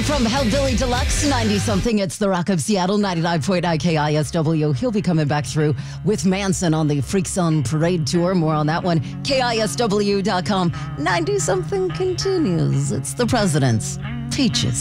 from Hellbilly Deluxe, 90-something. It's the Rock of Seattle, 99.9 KISW. He'll be coming back through with Manson on the Freaks on Parade tour. More on that one. KISW.com. 90-something continues. It's the President's Peaches.